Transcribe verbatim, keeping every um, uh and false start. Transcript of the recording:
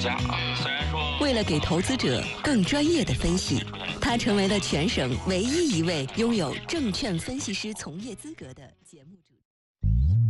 佳啊。虽然说为了给投资者更专业的分析，他成为了全省唯一一位拥有证券分析师从业资格的节目主持人。